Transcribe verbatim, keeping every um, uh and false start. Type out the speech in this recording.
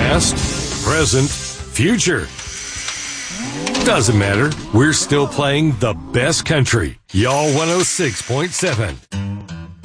Past, present, future. Doesn't matter. We're still playing the best country. Y'all one oh six point seven.